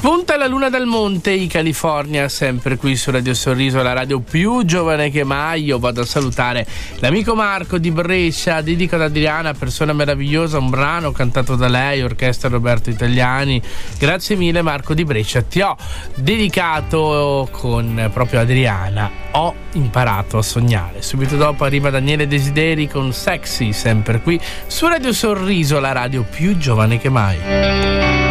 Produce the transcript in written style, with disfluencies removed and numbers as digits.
Spunta la luna dal monte, i California, sempre qui su Radio Sorriso, la radio più giovane che mai. Io vado a salutare l'amico Marco di Brescia, dedico ad Adriana, persona meravigliosa, un brano cantato da lei, orchestra Roberto Italiani. Grazie mille Marco di Brescia, ti ho dedicato con proprio Adriana, ho imparato a sognare. Subito dopo arriva Daniele Desideri con Sexy, sempre qui su Radio Sorriso, la radio più giovane che mai.